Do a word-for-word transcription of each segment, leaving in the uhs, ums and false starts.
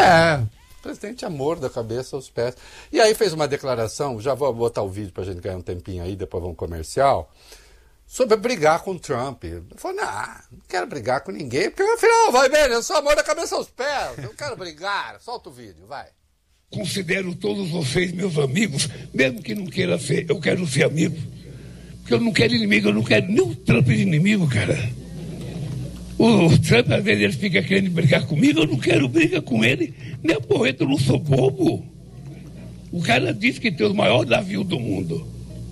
É, o presidente amor da cabeça aos pés. E aí fez uma declaração, já vou botar o vídeo pra gente ganhar um tempinho aí, depois vamos comercial, sobre brigar com o Trump. Ele falou, não, não quero brigar com ninguém, porque afinal, vai bem, eu sou amor da cabeça aos pés, eu não quero brigar. Solta o vídeo, vai. Considero todos vocês meus amigos, mesmo que não queira ser, eu quero ser amigo. Porque eu não quero inimigo, eu não quero nem o Trump de inimigo, cara. O, o Trump, às vezes, ele fica querendo brigar comigo, eu não quero briga com ele, nem a porreta, eu não sou bobo. O cara disse que tem os maiores navios do mundo.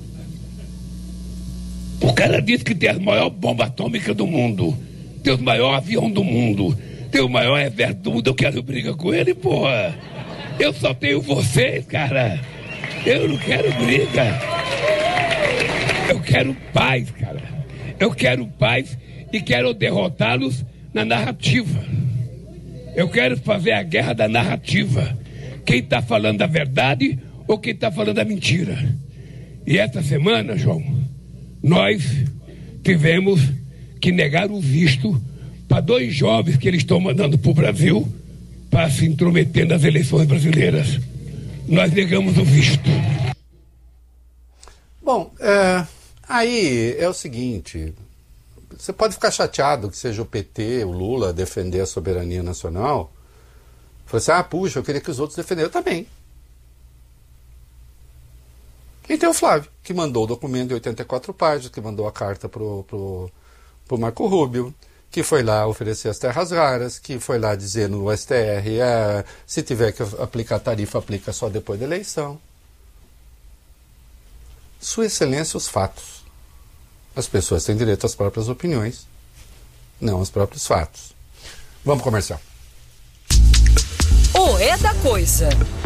O cara disse que tem a maior bomba atômica do mundo, tem o maior avião do mundo, tem o maior exército do mundo, eu quero briga com ele, porra. Eu só tenho vocês, cara. Eu não quero briga. Eu quero paz, cara. Eu quero paz e quero derrotá-los na narrativa. Eu quero fazer a guerra da narrativa. Quem está falando a verdade ou quem está falando a mentira. E essa semana, João, nós tivemos que negar o visto para dois jovens que eles estão mandando para o Brasil para se intrometer nas eleições brasileiras. Nós negamos o visto. Bom, é, aí é o seguinte, você pode ficar chateado que seja o P T, o Lula, a defender a soberania nacional. Você assim, ah, puxa, eu queria que os outros defendessem. Eu também. E tem o Flávio, que mandou o documento de oitenta e quatro páginas, que mandou a carta pro, pro, pro Marco Rubio, que foi lá oferecer as terras raras, que foi lá dizer no S T R, é, se tiver que aplicar tarifa, aplica só depois da eleição. Sua Excelência, os fatos. As pessoas têm direito às próprias opiniões, não aos próprios fatos. Vamos comercial. O É da Coisa.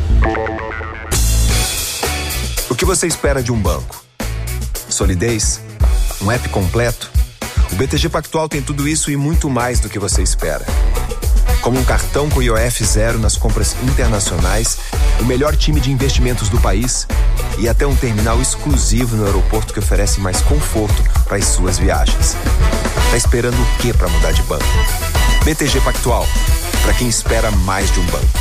O que você espera de um banco? Solidez? Um app completo? O B T G Pactual tem tudo isso e muito mais do que você espera. Como um cartão com I O F zero nas compras internacionais, o melhor time de investimentos do país e até um terminal exclusivo no aeroporto que oferece mais conforto para as suas viagens. Tá esperando o que para mudar de banco? B T G Pactual, para quem espera mais de um banco.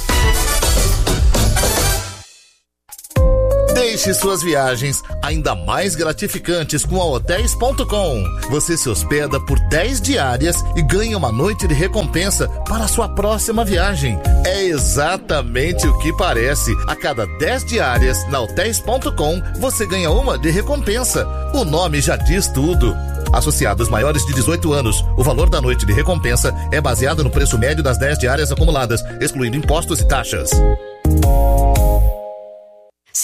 Deixe suas viagens ainda mais gratificantes com a hotéis ponto com. Você se hospeda por dez diárias e ganha uma noite de recompensa para a sua próxima viagem. É exatamente o que parece. A cada dez diárias na hotéis ponto com, você ganha uma de recompensa. O nome já diz tudo. Associados maiores de dezoito anos, o valor da noite de recompensa é baseado no preço médio das dez diárias acumuladas, excluindo impostos e taxas.